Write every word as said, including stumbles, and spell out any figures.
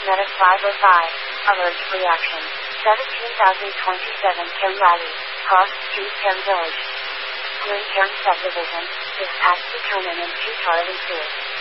Meta five oh five, allergic reaction. seventeen thousand twenty-seven Cairn Riley, Cross Street, Cairn Village. Green Cairn Subdivision, this act determined in two Charlie Stewart.